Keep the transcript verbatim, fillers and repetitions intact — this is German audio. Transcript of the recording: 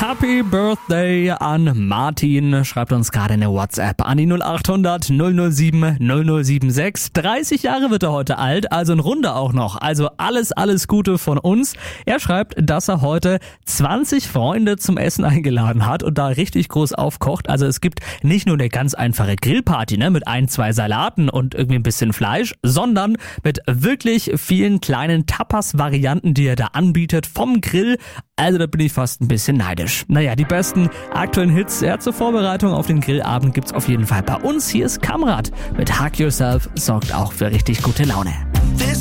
Happy Birthday an Martin. Schreibt uns gerade eine WhatsApp an die null acht hundert null null sieben null null sieben sechs. dreißig Jahre wird er heute alt, also ein Runder auch noch. Also alles, alles Gute von uns. Er schreibt, dass er heute zwanzig Freunde zum Essen eingeladen hat und da richtig groß aufkocht. Also es gibt nicht nur eine ganz einfache Grillparty, ne, mit ein, zwei Salaten und irgendwie ein bisschen Fleisch, sondern mit wirklich vielen kleinen Tapas-Varianten, die er da anbietet vom Grill. Also da bin ich fast ein bisschen neidisch. Naja, die besten aktuellen Hits ja, zur Vorbereitung auf den Grillabend gibt's auf jeden Fall bei uns. Hier ist Kamrat mit Hug Yourself, sorgt auch für richtig gute Laune.